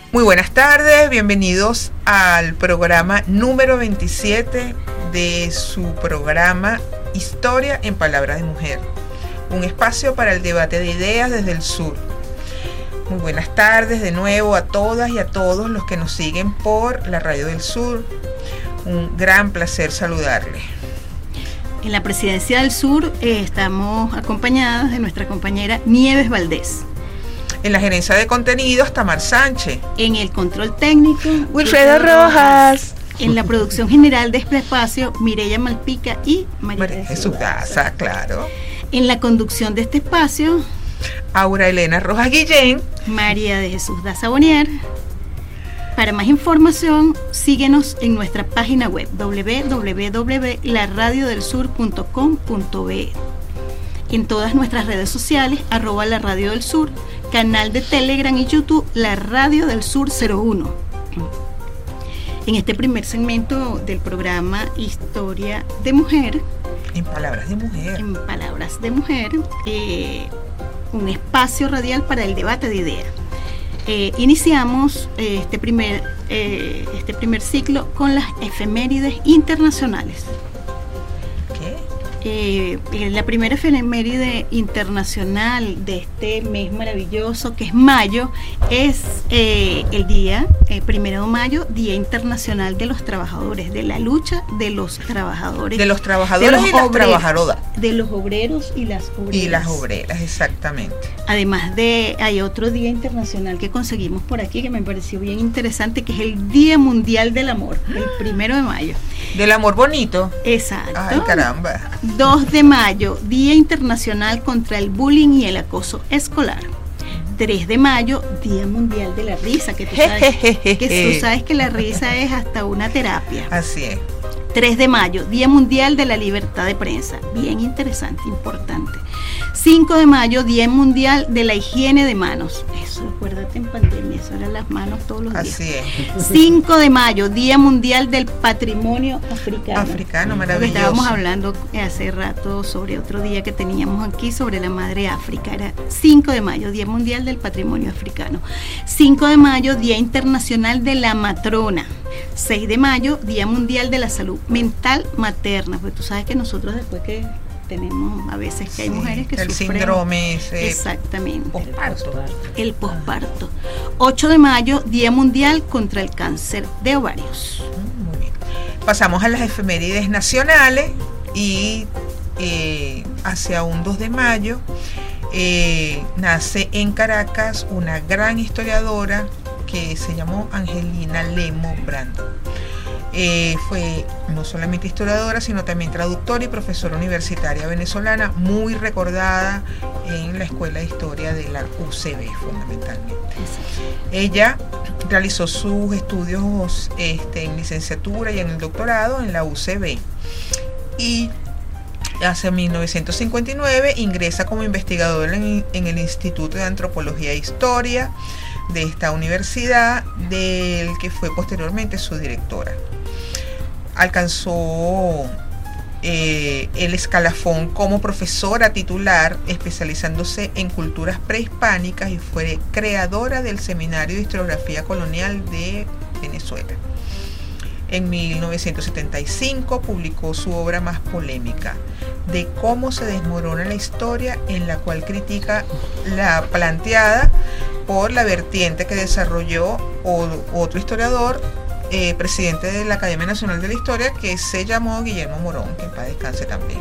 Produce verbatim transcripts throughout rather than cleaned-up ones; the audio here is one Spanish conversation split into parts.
Muy buenas tardes, bienvenidos al programa número veintisiete de su programa Historia en Palabras de Mujer, un espacio para el debate de ideas desde el sur. Muy buenas tardes de nuevo a todas y a todos los que nos siguen por la Radio del Sur. Un gran placer saludarles. En la Presidencia del Sur eh, estamos acompañadas de nuestra compañera Nieves Valdés. En la gerencia de contenidos, Tamar Sánchez. En el control técnico, Wilfredo Rojas. En la producción general de este espacio, Mireya Malpica y María, María Jesús Daza, claro. En la conducción de este espacio, Aura Elena Rojas Guillén. María de Jesús Daza Bonier. Para más información, síguenos en nuestra página web doble u doble u doble u punto la radio del sur punto com punto be. En todas nuestras redes sociales, arroba la Radio del Sur, canal de Telegram y YouTube, la Radio del Sur cero uno. En este primer segmento del programa Historia de Mujer, en Palabras de Mujer, en Palabras de Mujer, eh, un espacio radial para el debate de ideas. Eh, iniciamos eh, este, primer, eh, este primer ciclo con las efemérides internacionales. Eh, la primera efeméride internacional de este mes maravilloso, que es mayo, es eh, el día eh, primero de mayo, Día Internacional de los Trabajadores, de la lucha de los trabajadores. De los trabajadores de los y las trabajadoras. De los obreros y las obreras. Y las obreras, exactamente. Además de, hay otro día internacional que conseguimos por aquí que me pareció bien interesante, que es el Día Mundial del Amor, el primero de mayo. Del amor bonito. Exacto. Ay, caramba. dos de mayo, Día Internacional contra el Bullying y el Acoso Escolar. tres de mayo, Día Mundial de la Risa, que tú sabes que, tú sabes que la risa es hasta una terapia. Así es. tres de mayo, Día Mundial de la Libertad de Prensa. Bien interesante, importante. cinco de mayo, Día Mundial de la Higiene de Manos. Eso, acuérdate, en pandemia, eso eran las manos todos los días. Así es. cinco de mayo, Día Mundial del Patrimonio Africano. Africano, maravilloso. Porque estábamos hablando hace rato sobre otro día que teníamos aquí, sobre la Madre África. Era cinco de mayo, Día Mundial del Patrimonio Africano. cinco de mayo, Día Internacional de la Matrona. seis de mayo, Día Mundial de la Salud Mental Materna. Porque tú sabes que nosotros después que tenemos a veces que sí, hay mujeres que el sufren síndrome ese exactamente posparto. El posparto. ocho de mayo, Día Mundial contra el Cáncer de Ovarios. Muy bien. Pasamos a las efemérides nacionales y eh, hacia un dos de mayo eh, nace en Caracas una gran historiadora que se llamó Angelina Lemo Brando. Eh, fue no solamente historiadora, sino también traductora y profesora universitaria venezolana, muy recordada en la Escuela de Historia de la U C B, fundamentalmente. Ella realizó sus estudios este, en licenciatura y en el doctorado en la U C B, y hacia mil novecientos cincuenta y nueve ingresa como investigadora en, en el Instituto de Antropología e Historia de esta universidad, del que fue posteriormente su directora. Alcanzó eh, el escalafón como profesora titular, especializándose en culturas prehispánicas, y fue creadora del Seminario de Historiografía Colonial de Venezuela. En mil novecientos setenta y cinco publicó su obra más polémica, De cómo se desmorona la historia, en la cual critica la planteada por la vertiente que desarrolló otro historiador, eh, presidente de la Academia Nacional de la Historia, que se llamó Guillermo Morón, que en paz descanse también.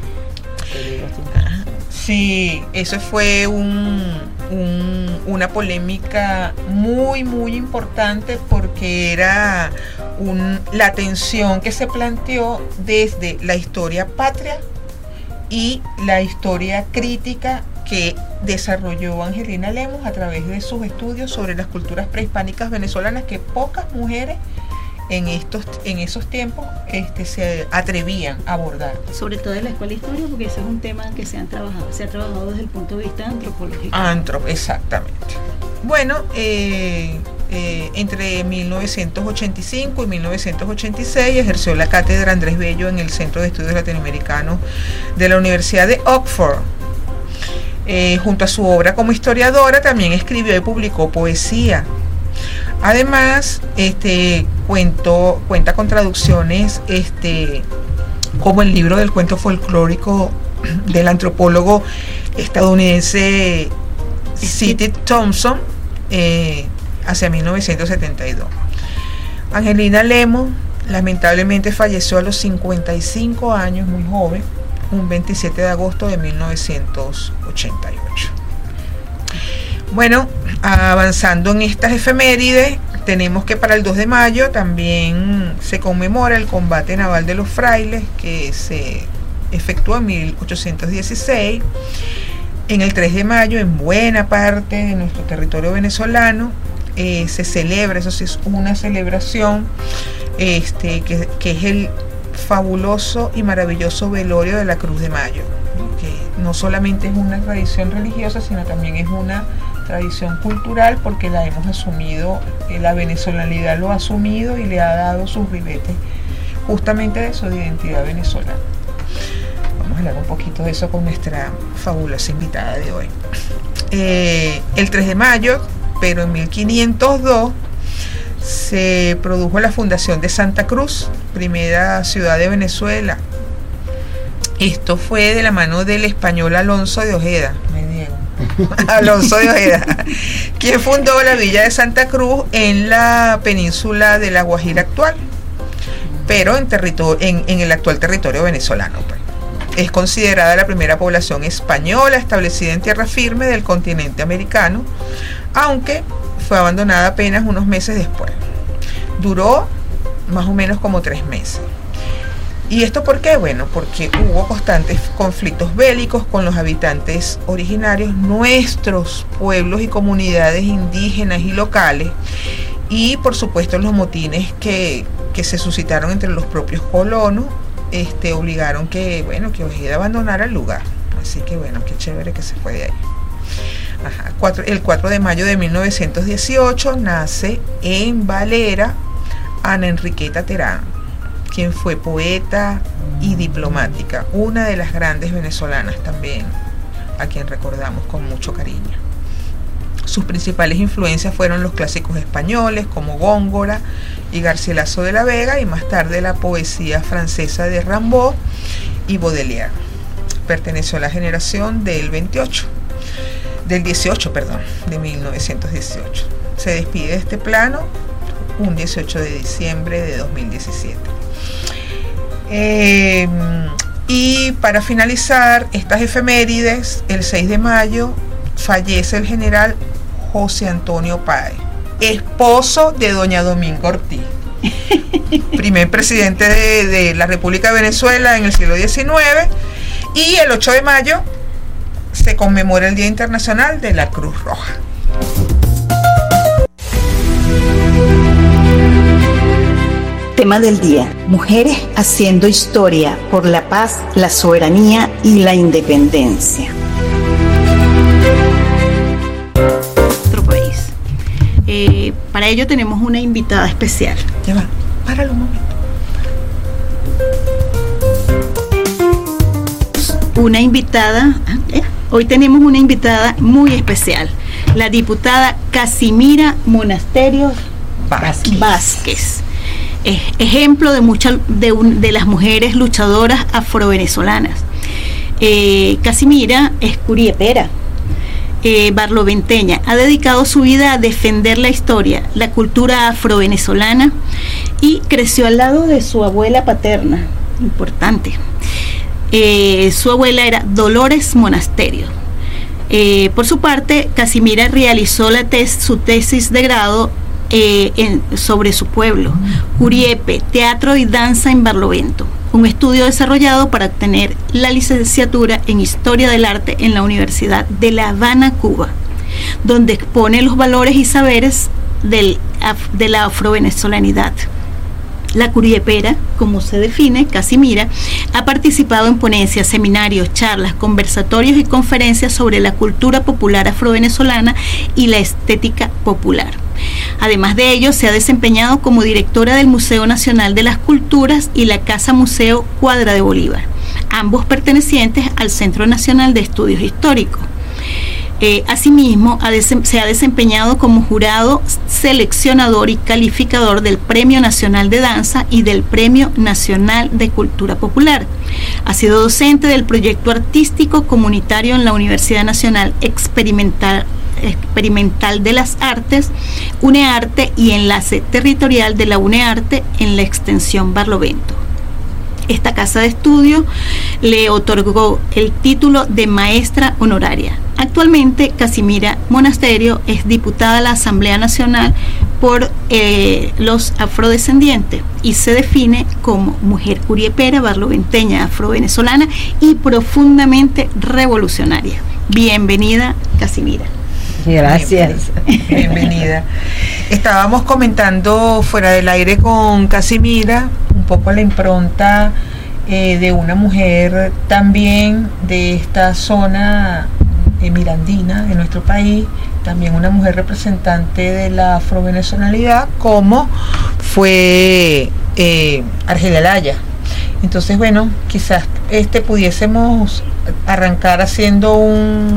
Sí, eso fue un, un, una polémica muy, muy importante, porque era un, la tensión que se planteó desde la historia patria y la historia crítica que desarrolló Angelina Lemos a través de sus estudios sobre las culturas prehispánicas venezolanas, que pocas mujeres en estos en esos tiempos este, se atrevían a abordar. Sobre todo en la Escuela de Historia, porque ese es un tema que se han trabajado, se ha trabajado desde el punto de vista antropológico. Antro, exactamente. Bueno, eh, eh, entre mil novecientos ochenta y cinco y mil novecientos ochenta y seis ejerció la cátedra Andrés Bello en el Centro de Estudios Latinoamericanos de la Universidad de Oxford. Eh, junto a su obra como historiadora, también escribió y publicó poesía. Además, este cuento cuenta con traducciones este, como el libro del cuento folclórico del antropólogo estadounidense C T Thompson eh, hacia mil novecientos setenta y dos. Angelina Lemos lamentablemente falleció a los cincuenta y cinco años, muy joven, un veintisiete de agosto de mil novecientos ochenta y ocho. Bueno, avanzando en estas efemérides, tenemos que para el dos de mayo también se conmemora el combate naval de los frailes, que se efectuó en mil ochocientos dieciséis. En el tres de mayo, en buena parte de nuestro territorio venezolano, eh, se celebra, eso sí es una celebración, este, que, que es el fabuloso y maravilloso velorio de la Cruz de Mayo, ¿no? Que no solamente es una tradición religiosa, sino también es una tradición cultural, porque la hemos asumido, eh, la venezolanidad lo ha asumido y le ha dado sus ribetes justamente de eso, de identidad venezolana. Vamos a hablar un poquito de eso con nuestra fabulosa invitada de hoy. Eh, el tres de mayo, pero en mil quinientos dos, se produjo la fundación de Santa Cruz, primera ciudad de Venezuela. Esto fue de la mano del español Alonso de Ojeda, me niego. Alonso de Ojeda, quien fundó la villa de Santa Cruz en la península de La Guajira actual, pero en, territorio, en, en el actual territorio venezolano. Pues. Es considerada la primera población española establecida en tierra firme del continente americano, aunque fue abandonada apenas unos meses después. Duró más o menos como tres meses. ¿Y esto por qué? Bueno, porque hubo constantes conflictos bélicos con los habitantes originarios, nuestros pueblos y comunidades indígenas y locales, y por supuesto los motines que, que se suscitaron entre los propios colonos, este, obligaron que, bueno, que Ojeda abandonara el lugar. Así que bueno, qué chévere que se fue de ahí. Ajá, cuatro, el cuatro de mayo de mil novecientos dieciocho nace en Valera Ana Enriqueta Terán, quien fue poeta y diplomática, una de las grandes venezolanas también, a quien recordamos con mucho cariño. Sus principales influencias fueron los clásicos españoles como Góngora y Garcilaso de la Vega, y más tarde la poesía francesa de Rimbaud y Baudelaire. Perteneció a la generación del veintiocho, del dieciocho, perdón, de mil novecientos dieciocho. Se despide de este plano un dieciocho de diciembre de dos mil diecisiete. Eh, y para finalizar estas efemérides, el seis de mayo fallece el general José Antonio Páez, esposo de doña Dominga Ortiz, primer presidente de, de la República de Venezuela en el siglo diecinueve. Y el ocho de mayo se conmemora el Día Internacional de la Cruz Roja. Tema del día: mujeres haciendo historia por la paz, la soberanía y la independencia. Nuestro país. Eh, para ello tenemos una invitada especial. Ya va, páralo un momento. Una invitada, eh, hoy tenemos una invitada muy especial, la diputada Casimira Monasterios Vázquez. Vázquez. Es ejemplo de muchas de, un, de las mujeres luchadoras afrovenezolanas. Eh, Casimira es curiepera, eh, barloventeña. Ha dedicado su vida a defender la historia, la cultura afrovenezolana, y creció al lado de su abuela paterna, importante. Eh, su abuela era Dolores Monasterio. Eh, por su parte, Casimira realizó la tes, su tesis de grado eh, en, sobre su pueblo, Curiepe, teatro y danza en Barlovento, un estudio desarrollado para obtener la licenciatura en Historia del Arte en la Universidad de La Habana, Cuba, donde expone los valores y saberes del, de la afrovenezolanidad. La curiepera, como se define, Casimira, ha participado en ponencias, seminarios, charlas, conversatorios y conferencias sobre la cultura popular afrovenezolana y la estética popular. Además de ello, se ha desempeñado como directora del Museo Nacional de las Culturas y la Casa Museo Cuadra de Bolívar, ambos pertenecientes al Centro Nacional de Estudios Históricos. Eh, asimismo, ha desem- se ha desempeñado como jurado seleccionador y calificador del Premio Nacional de Danza y del Premio Nacional de Cultura Popular. Ha sido docente del proyecto artístico comunitario en la Universidad Nacional Experimental, Experimental de las Artes, UNEARTE, y enlace territorial de la UNEARTE en la extensión Barlovento. Esta casa de estudio le otorgó el título de maestra honoraria. Actualmente, Casimira Monasterio es diputada a la Asamblea Nacional por eh, los afrodescendientes y se define como mujer curiepera, barloventeña, afrovenezolana y profundamente revolucionaria. Bienvenida, Casimira. Gracias. Bienvenida. Bienvenida. Estábamos comentando fuera del aire con Casimira un poco la impronta eh, de una mujer también de esta zona eh, mirandina de nuestro país, también una mujer representante de la afrovenezonalidad, como fue eh, Argelia Laya. Entonces, bueno, quizás este pudiésemos arrancar haciendo un